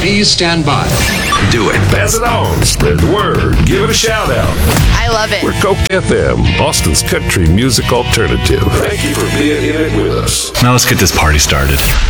Please stand by. Do it. Pass it on. Spread the word. Give it a shout out. I love it. We're Coke FM, Austin's country music alternative. Thank you for being in it with us. Now let's get this party started.